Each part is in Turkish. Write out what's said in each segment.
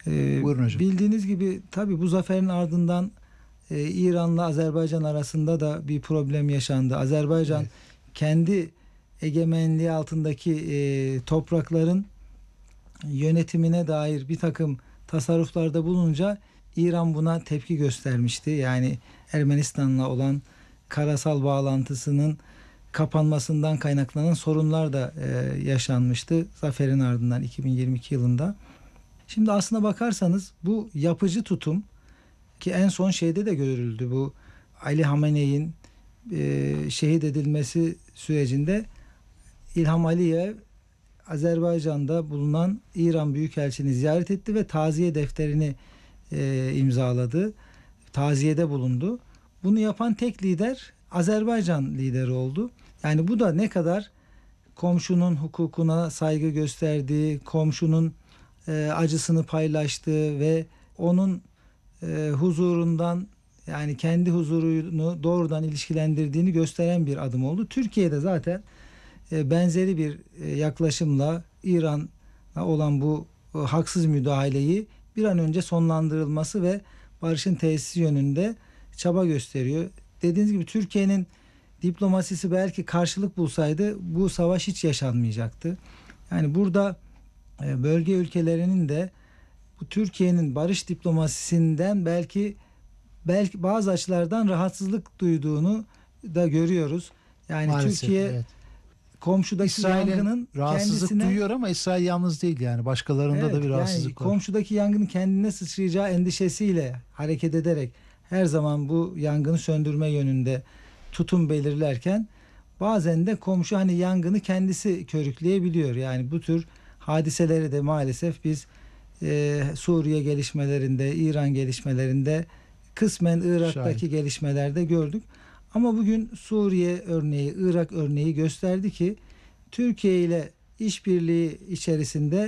Buyurun hocam. Bildiğiniz gibi tabii bu zaferin ardından İran'la Azerbaycan arasında da bir problem yaşandı. Azerbaycan Evet. kendi egemenliği altındaki toprakların yönetimine dair bir takım tasarruflarda bulununca İran buna tepki göstermişti. Yani Ermenistan'la olan karasal bağlantısının kapanmasından kaynaklanan sorunlar da yaşanmıştı zaferin ardından 2022 yılında. Şimdi aslına bakarsanız bu yapıcı tutum ki en son şeyde de görüldü, bu Ali Hamene'in şehit edilmesi sürecinde İlham Aliyev Azerbaycan'da bulunan İran Büyükelçini ziyaret etti ve taziye defterini imzaladı. Taziyede bulundu. Bunu yapan tek lider Azerbaycan lideri oldu. Yani bu da ne kadar komşunun hukukuna saygı gösterdiği, komşunun acısını paylaştığı ve onun huzurundan, yani kendi huzurunu doğrudan ilişkilendirdiğini gösteren bir adım oldu. Türkiye'de zaten benzeri bir yaklaşımla İran'a olan bu haksız müdahaleyi bir an önce sonlandırılması ve barışın tesisi yönünde çaba gösteriyor. Dediğiniz gibi Türkiye'nin diplomasisi belki karşılık bulsaydı bu savaş hiç yaşanmayacaktı. Yani burada bölge ülkelerinin de bu Türkiye'nin barış diplomasisinden belki bazı açılardan rahatsızlık duyduğunu da görüyoruz. Yani Maalesef, Türkiye evet. Çıkardaki İsrail'in yangının rahatsızlık kendisine, duyuyor ama İsrail yalnız değil, yani başkalarında da bir rahatsızlık var. komşudaki yangının kendine sıçrayacağı endişesiyle hareket ederek her zaman bu yangını söndürme yönünde tutum belirlerken bazen de komşu hani yangını kendisi körükleyebiliyor. Yani bu tür hadiseleri de maalesef biz Suriye gelişmelerinde, İran gelişmelerinde, kısmen Irak'taki gelişmelerde gördük. Ama bugün Suriye örneği, Irak örneği gösterdi ki Türkiye ile işbirliği içerisinde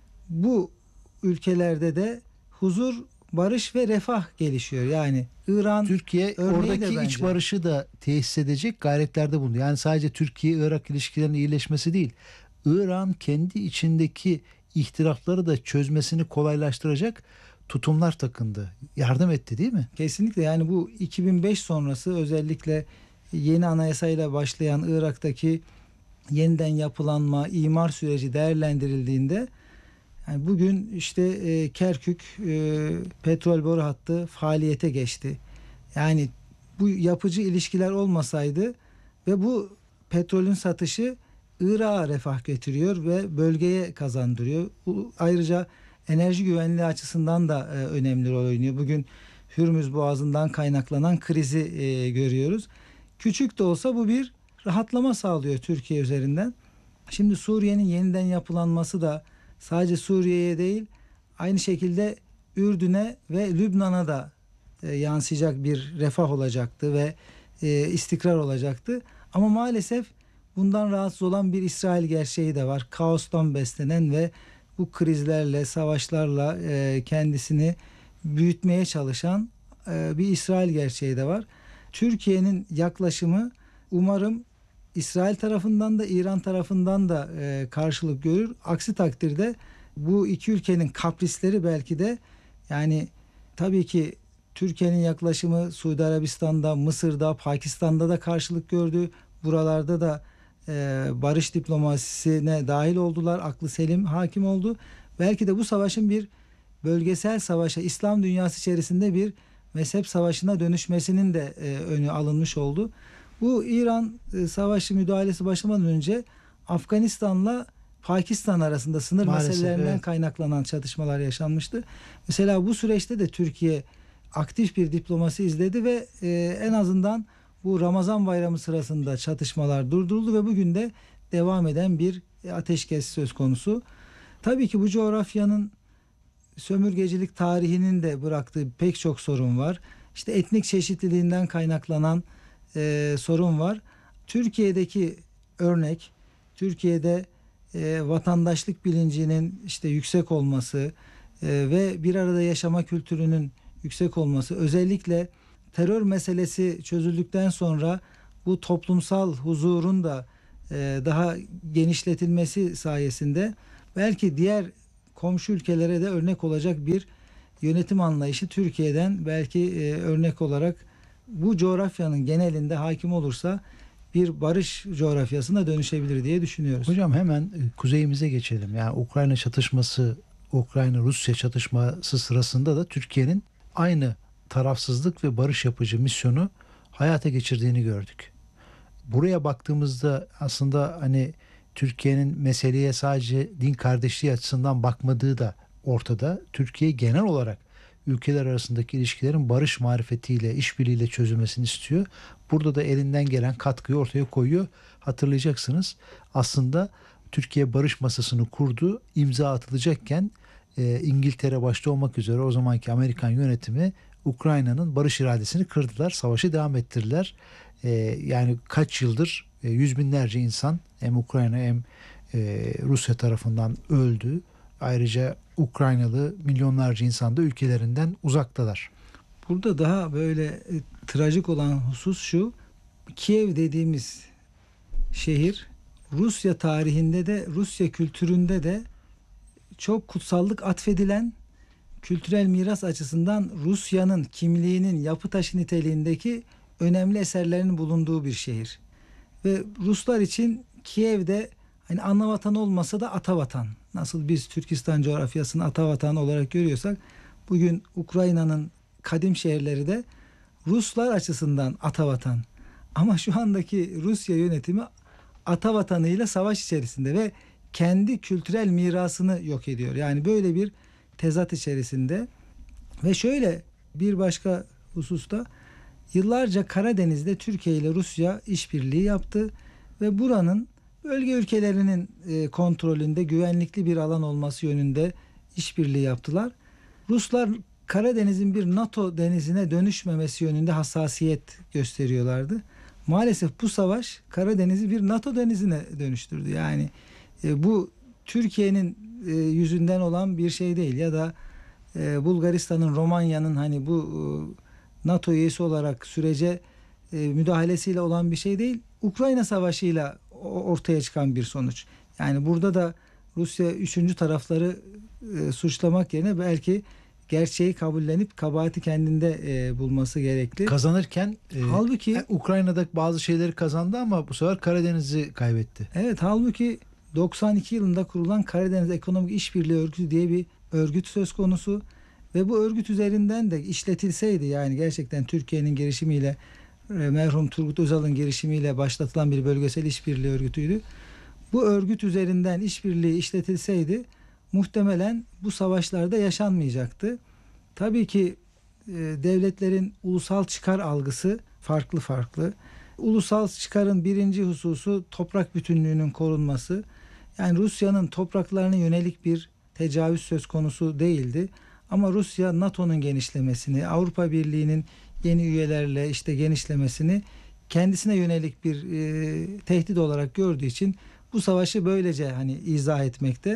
bu ülkelerde de huzur, barış ve refah gelişiyor. Yani İran Türkiye oradaki iç barışı da tesis edecek gayretlerde bulundu. Yani sadece Türkiye-Irak ilişkilerinin iyileşmesi değil, İran kendi içindeki ihtilafları da çözmesini kolaylaştıracak tutumlar takındı. Yardım etti, değil mi? Kesinlikle. Yani bu 2005 sonrası özellikle yeni anayasayla başlayan Irak'taki yeniden yapılanma, imar süreci değerlendirildiğinde yani bugün işte Kerkük petrol boru hattı faaliyete geçti. Yani bu yapıcı ilişkiler olmasaydı ve bu petrolün satışı Irak'a refah getiriyor ve bölgeye kazandırıyor. Bu ayrıca enerji güvenliği açısından da önemli rol oynuyor. Bugün Hürmüz Boğazı'ndan kaynaklanan krizi görüyoruz. Küçük de olsa bu bir rahatlama sağlıyor Türkiye üzerinden. Şimdi Suriye'nin yeniden yapılanması da sadece Suriye'ye değil, aynı şekilde Ürdün'e ve Lübnan'a da yansıyacak bir refah olacaktı ve istikrar olacaktı. Ama maalesef bundan rahatsız olan bir İsrail gerçeği de var. Kaostan beslenen ve bu krizlerle, savaşlarla kendisini büyütmeye çalışan bir İsrail gerçeği de var. Türkiye'nin yaklaşımı umarım İsrail tarafından da İran tarafından da karşılık görür. Aksi takdirde bu iki ülkenin kaprisleri belki de, yani tabii ki Türkiye'nin yaklaşımı Suudi Arabistan'da, Mısır'da, Pakistan'da da karşılık gördü. Buralarda da barış diplomasisine dahil oldular. Aklı selim hakim oldu. Belki de bu savaşın bir bölgesel savaşa, İslam dünyası içerisinde bir mezhep savaşına dönüşmesinin de önü alınmış oldu. Bu İran savaşı müdahalesi başlamadan önce Afganistan'la Pakistan arasında sınır meselelerinden kaynaklanan çatışmalar yaşanmıştı. Mesela bu süreçte de Türkiye aktif bir diplomasi izledi ve en azından bu Ramazan bayramı sırasında çatışmalar durduruldu ve bugün de devam eden bir ateşkes söz konusu. Tabii ki bu coğrafyanın sömürgecilik tarihinin de bıraktığı pek çok sorun var. İşte etnik çeşitliliğinden kaynaklanan sorun var. Türkiye'deki örnek, Türkiye'de vatandaşlık bilincinin işte yüksek olması ve bir arada yaşama kültürünün yüksek olması, özellikle terör meselesi çözüldükten sonra bu toplumsal huzurun da daha genişletilmesi sayesinde belki diğer komşu ülkelere de örnek olacak bir yönetim anlayışı Türkiye'den belki örnek olarak bu coğrafyanın genelinde hakim olursa bir barış coğrafyasına dönüşebilir diye düşünüyoruz. Hocam hemen kuzeyimize geçelim. Yani Ukrayna çatışması, Ukrayna-Rusya çatışması sırasında da Türkiye'nin aynı tarafsızlık ve barış yapıcı misyonu hayata geçirdiğini gördük. Buraya baktığımızda aslında hani Türkiye'nin meseleye sadece din kardeşliği açısından bakmadığı da ortada. Türkiye genel olarak ülkeler arasındaki ilişkilerin barış marifetiyle, işbirliğiyle çözülmesini istiyor. Burada da elinden gelen katkıyı ortaya koyuyor. Hatırlayacaksınız aslında Türkiye barış masasını kurdu. İmza atılacakken İngiltere başta olmak üzere o zamanki Amerikan yönetimi Ukrayna'nın barış iradesini kırdılar. Savaşı devam ettirdiler. Yani kaç yıldır yüz binlerce insan hem Ukrayna hem Rusya tarafından öldü. Ayrıca Ukraynalı milyonlarca insan da ülkelerinden uzaktalar. Burada daha böyle trajik olan husus şu: Kiev dediğimiz şehir Rusya tarihinde de Rusya kültüründe de çok kutsallık atfedilen, kültürel miras açısından Rusya'nın kimliğinin yapı taşı niteliğindeki önemli eserlerinin bulunduğu bir şehir. Ve Ruslar için Kiev'de hani ana vatan olmasa da ata vatan. Nasıl biz Türkistan coğrafyasını ata vatan olarak görüyorsak, bugün Ukrayna'nın kadim şehirleri de Ruslar açısından ata vatan. Ama şu andaki Rusya yönetimi ata vatanıyla savaş içerisinde ve kendi kültürel mirasını yok ediyor. Yani böyle bir tezat içerisinde. Ve şöyle bir başka hususta, yıllarca Karadeniz'de Türkiye ile Rusya işbirliği yaptı ve buranın bölge ülkelerinin kontrolünde güvenlikli bir alan olması yönünde işbirliği yaptılar. Ruslar Karadeniz'in bir NATO denizine dönüşmemesi yönünde hassasiyet gösteriyorlardı. Maalesef bu savaş Karadeniz'i bir NATO denizine dönüştürdü. Yani bu Türkiye'nin yüzünden olan bir şey değil ya da Bulgaristan'ın, Romanya'nın hani bu NATO üyesi olarak sürece müdahalesiyle olan bir şey değil. Ukrayna Savaşı'yla ortaya çıkan bir sonuç. Yani burada da Rusya üçüncü tarafları suçlamak yerine belki gerçeği kabullenip kabahati kendinde bulması gerekli. Kazanırken halbuki Ukrayna'da bazı şeyleri kazandı ama bu sefer Karadeniz'i kaybetti. Evet, halbuki 92 yılında kurulan Karadeniz Ekonomik İşbirliği Örgütü diye bir örgüt söz konusu ve bu örgüt üzerinden de işletilseydi, yani gerçekten Türkiye'nin girişimiyle, merhum Turgut Özal'ın girişimiyle başlatılan bir bölgesel işbirliği örgütüydü. Bu örgüt üzerinden işbirliği işletilseydi muhtemelen bu savaşlarda yaşanmayacaktı. Tabii ki devletlerin ulusal çıkar algısı farklı. Ulusal çıkarın birinci hususu toprak bütünlüğünün korunması. Yani Rusya'nın topraklarına yönelik bir tecavüz söz konusu değildi. Ama Rusya NATO'nun genişlemesini, Avrupa Birliği'nin yeni üyelerle işte genişlemesini kendisine yönelik bir tehdit olarak gördüğü için bu savaşı böylece hani izah etmekte.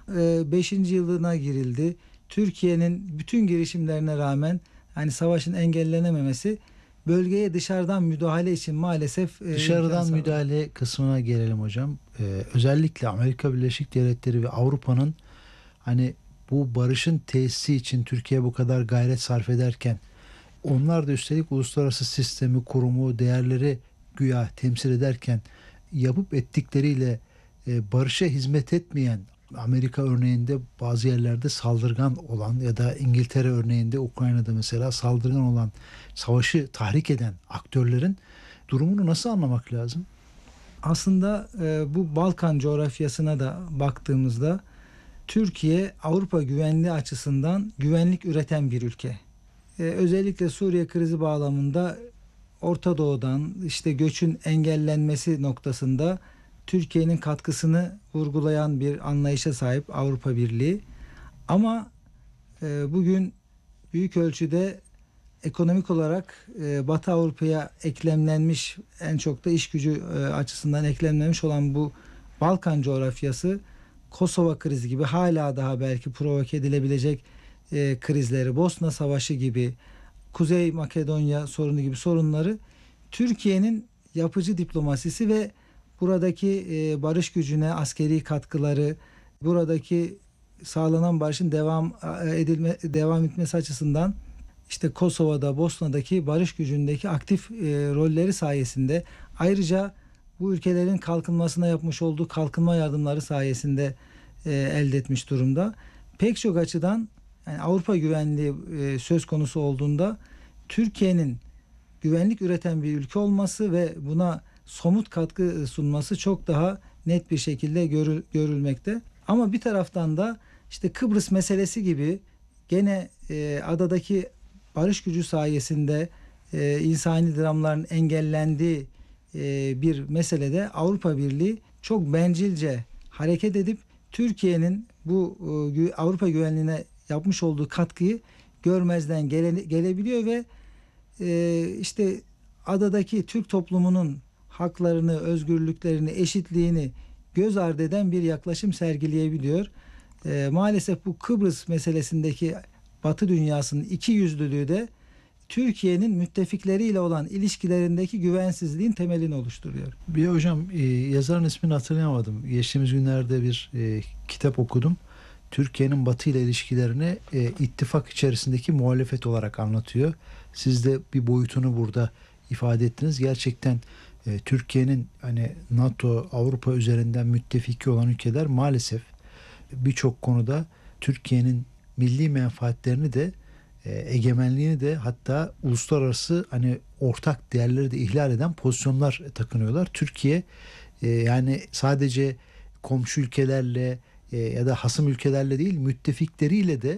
5. yılına girildi. Türkiye'nin bütün girişimlerine rağmen hani savaşın engellenememesi bölgeye dışarıdan müdahale için maalesef dışarıdan müdahale kısmına gelelim hocam. Özellikle Amerika Birleşik Devletleri ve Avrupa'nın hani bu barışın tesisi için Türkiye bu kadar gayret sarf ederken onlar da üstelik uluslararası sistemi, kurumu, değerleri güya temsil ederken yapıp ettikleriyle barışa hizmet etmeyen, Amerika örneğinde bazı yerlerde saldırgan olan ya da İngiltere örneğinde Ukrayna'da mesela saldırgan olan, savaşı tahrik eden aktörlerin durumunu nasıl anlamak lazım? Aslında bu Balkan coğrafyasına da baktığımızda Türkiye Avrupa güvenliği açısından güvenlik üreten bir ülke. Özellikle Suriye krizi bağlamında Orta Doğu'dan işte göçün engellenmesi noktasında Türkiye'nin katkısını vurgulayan bir anlayışa sahip Avrupa Birliği. Ama bugün büyük ölçüde ekonomik olarak Batı Avrupa'ya eklemlenmiş, en çok da iş gücü açısından eklemlenmiş olan bu Balkan coğrafyası, Kosova krizi gibi hala daha belki provoke edilebilecek krizleri, Bosna Savaşı gibi, Kuzey Makedonya sorunu gibi sorunları Türkiye'nin yapıcı diplomasisi ve buradaki barış gücüne askeri katkıları, buradaki sağlanan barışın devam etmesi açısından işte Kosova'da, Bosna'daki barış gücündeki aktif rolleri sayesinde, ayrıca bu ülkelerin kalkınmasına yapmış olduğu kalkınma yardımları sayesinde elde etmiş durumda. Pek çok açıdan yani Avrupa güvenliği söz konusu olduğunda Türkiye'nin güvenlik üreten bir ülke olması ve buna somut katkı sunması çok daha net bir şekilde görülmekte. Ama bir taraftan da işte Kıbrıs meselesi gibi gene adadaki barış gücü sayesinde insani dramların engellendiği bir meselede Avrupa Birliği çok bencilce hareket edip Türkiye'nin bu Avrupa güvenliğine yapmış olduğu katkıyı görmezden gelebiliyor ve işte adadaki Türk toplumunun haklarını, özgürlüklerini, eşitliğini göz ardı eden bir yaklaşım sergileyebiliyor. Maalesef bu Kıbrıs meselesindeki Batı dünyasının ikiyüzlülüğü de Türkiye'nin müttefikleriyle olan ilişkilerindeki güvensizliğin temelini oluşturuyor. Bir hocam yazarın ismini hatırlayamadım. Geçtiğimiz günlerde bir kitap okudum. Türkiye'nin Batı ile ilişkilerini ittifak içerisindeki muhalefet olarak anlatıyor. Siz de bir boyutunu burada ifade ettiniz. Gerçekten Türkiye'nin hani NATO, Avrupa üzerinden müttefiki olan ülkeler maalesef birçok konuda Türkiye'nin milli menfaatlerini de egemenliğini de hatta uluslararası hani ortak değerleri de ihlal eden pozisyonlar takınıyorlar. Türkiye yani sadece komşu ülkelerle ya da hasım ülkelerle değil müttefikleriyle de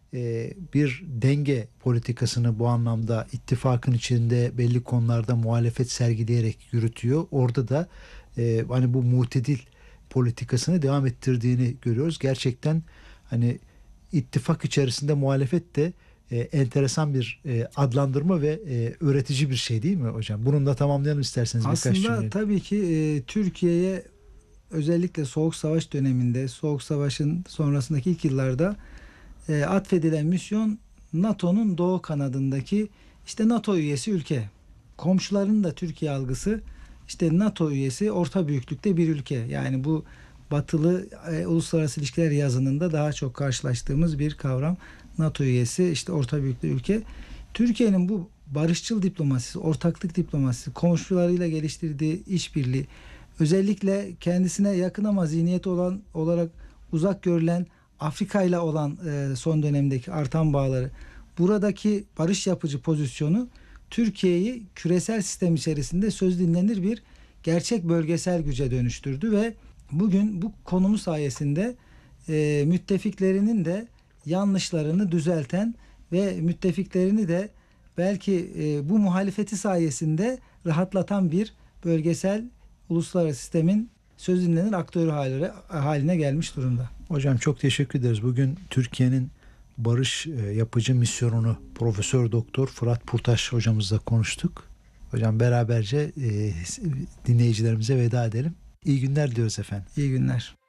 bir denge politikasını bu anlamda ittifakın içinde belli konularda muhalefet sergileyerek yürütüyor. Orada da hani bu mutedil politikasını devam ettirdiğini görüyoruz. Gerçekten hani ittifak içerisinde muhalefet de enteresan bir adlandırma ve öğretici bir şey değil mi hocam? Bunu da tamamlayalım isterseniz birkaç cümle. Aslında tabii ki Türkiye'ye özellikle Soğuk Savaş döneminde, Soğuk Savaş'ın sonrasındaki ilk yıllarda atfedilen misyon NATO'nun doğu kanadındaki işte NATO üyesi ülke. Komşuların da Türkiye algısı işte NATO üyesi orta büyüklükte bir ülke. Yani bu batılı uluslararası ilişkiler yazınında daha çok karşılaştığımız bir kavram. NATO üyesi işte orta büyüklükte ülke. Türkiye'nin bu barışçıl diplomasisi, ortaklık diplomasisi, komşularıyla geliştirdiği işbirliği, özellikle kendisine yakın ama zihniyeti olarak uzak görülen Afrika ile olan son dönemdeki artan bağları, buradaki barış yapıcı pozisyonu Türkiye'yi küresel sistem içerisinde söz dinlenir bir gerçek bölgesel güce dönüştürdü ve bugün bu konumu sayesinde müttefiklerinin de yanlışlarını düzelten ve müttefiklerini de belki bu muhalefeti sayesinde rahatlatan bir bölgesel uluslararası sistemin söz dinlenir aktörü haline gelmiş durumda. Hocam çok teşekkür ederiz. Bugün Türkiye'nin barış yapıcı misyonunu Profesör Doktor Fırat Purtaş hocamızla konuştuk. Hocam beraberce dinleyicilerimize veda edelim. İyi günler diyoruz efendim. İyi günler.